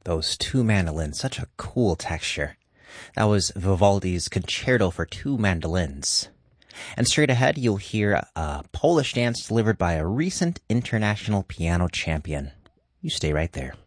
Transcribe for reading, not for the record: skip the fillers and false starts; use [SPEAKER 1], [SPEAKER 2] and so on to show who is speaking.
[SPEAKER 1] Those two mandolins, such a cool texture. That was Vivaldi's Concerto for Two Mandolins. And straight ahead, you'll hear a Polish dance delivered by a recent international piano champion. You stay right there.